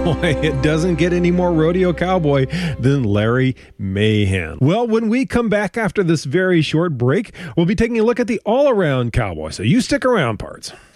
boy, it doesn't get any more rodeo cowboy than Larry Mahan. Well, when we come back after this very short break, we'll be taking a look at the all-around cowboy. So you stick around, Parts.